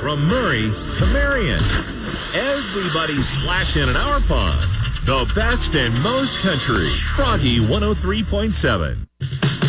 From Murray to Marion, everybody's splashing in our pond. The best and most country. Froggy 103.7.